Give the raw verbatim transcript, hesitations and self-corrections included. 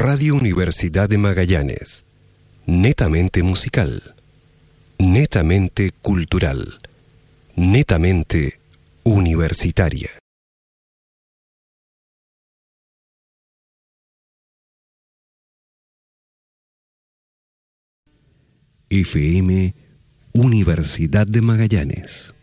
Radio Universidad de Magallanes. Netamente musical. Netamente cultural. Netamente universitaria. F M Universidad de Magallanes.